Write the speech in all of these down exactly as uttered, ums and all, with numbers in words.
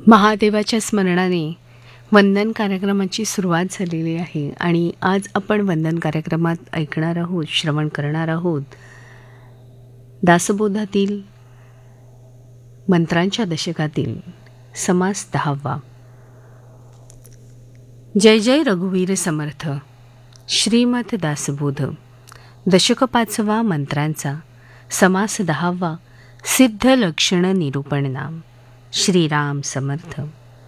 महादेवाच्या स्मरणाने वंदन कार्यक्रमाची सुरुवात झालेली आहे आणि आज आपण वंदन कार्यक्रमात ऐकणार आहोत, श्रवण करणार आहोत दासबोधातील मंत्रांच्या दशकातील समास दहावा. जय जय रघुवीर समर्थ. श्रीमद दासबोध दशक पाचवा मंत्रांचा समास दहावा. सिद्ध लक्षण निरूपण नाम. श्रीराम समर्थ.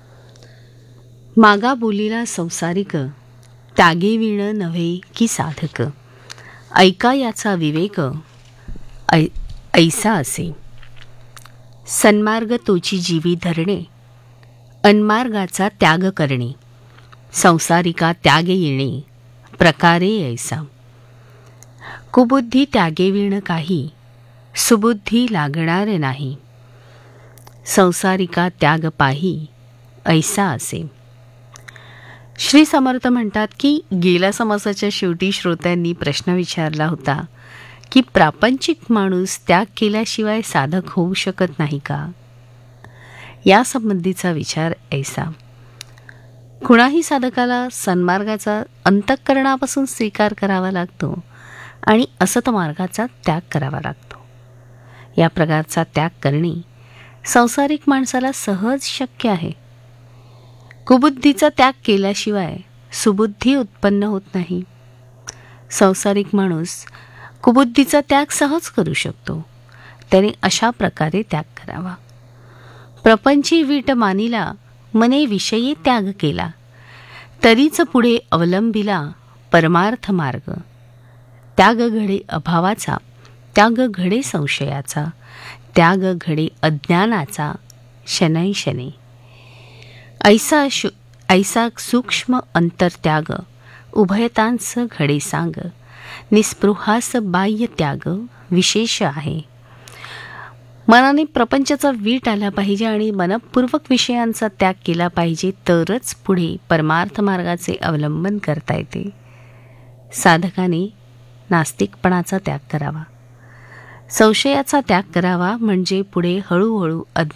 मागा बोलीला संसारिक, त्यागे विण नव्हे की साधक. ऐका याचा विवेक, ऐ ऐसा असे. सन्मार्ग तोची जीवी धरणे, अनमार्गाचा त्याग करणे. संसारिका त्यागे येणे, प्रकारे ऐसा. कुबुद्धी त्यागे विण काही, सुबुद्धी लागणार नाही. संसारिका त्याग पाही, ऐसा असे. श्री समर्थ म्हणतात की गेल्या समासाच्या शेवटी श्रोत्यांनी प्रश्न विचारला होता की प्रापंचिक माणूस त्याग केल्याशिवाय साधक होऊ शकत नाही का. यासंबंधीचा विचार ऐसा. कुणाही साधकाला सन्मार्गाचा अंतःकरणापासून स्वीकार करावा लागतो आणि असत मार्गाचा त्याग करावा लागतो. या प्रकारचा त्याग करणे सांसारिक माणसाला सहज शक्य आहे. कुबुद्धीचा त्याग केल्याशिवाय सुबुद्धी उत्पन्न होत नाही. सांसारिक माणूस कुबुद्धीचा त्याग सहज करू शकतो. त्याने अशा प्रकारे त्याग करावा. प्रपंची वीट मानिला, मने विषयी त्याग केला. तरीच पुढे अवलंबिला परमार्थ मार्ग. त्याग घडे अभावाचा, त्याग घडे संशयाचा, त्याग घडे अज्ञानाचा, शनै शनै. ऐसा शु ऐसा सूक्ष्म अंतरत्याग, उभयतांच घडे सांग. निस्पृहास बाह्य त्याग विशेष आहे. मनाने प्रपंचाचा वीट आला पाहिजे आणि मनपूर्वक विषयांचा त्याग केला पाहिजे, तरच पुढे परमार्थ मार्गाचे अवलंबन करता येते. साधकाने नास्तिकपणाचा त्याग करावा, संशयाचा त्याग करावा, म्हणजे पुढे हळूहळू